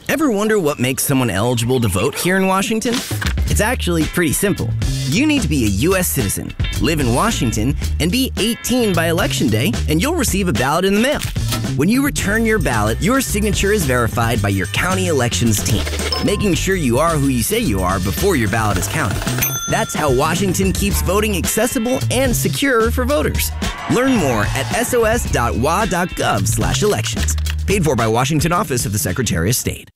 Ever wonder what makes someone eligible to vote here in Washington? It's actually pretty simple. You need to be a U.S. citizen, live in Washington, and be 18 by Election Day, and you'll receive a ballot in the mail. When you return your ballot, your signature is verified by your county elections team, making sure you are who you say you are before your ballot is counted. That's how Washington keeps voting accessible and secure for voters. Learn more at sos.wa.gov/elections. Paid for by Washington Office of the Secretary of State.